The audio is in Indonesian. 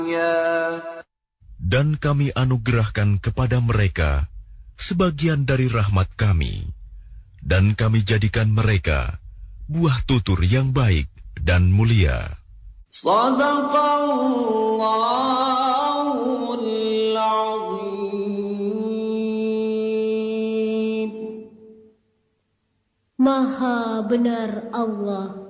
Dan kami anugerahkan kepada mereka sebagian dari rahmat kami, dan kami jadikan mereka buah tutur yang baik dan mulia. Shadaqallahul Azim. Maha benar Allah